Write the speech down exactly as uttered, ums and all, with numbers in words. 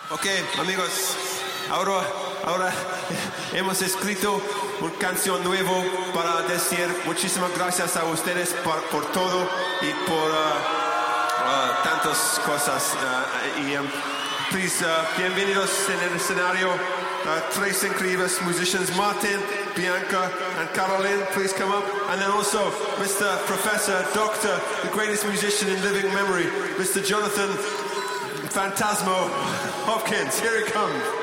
Ok, amigos, ahora, ahora hemos escrito una canción nueva para decir muchísimas gracias a ustedes por, por todo y por uh, uh, tantas cosas. Uh, y um, please, uh, bienvenidos en el escenario. Uh, tres incredibles musicians, Martin, Bianca, and Caroline, please come up. And then also Mister Professor, Doctor, the greatest musician in living memory, Mister Jonathan Phantasmo Hopkins. Here he comes.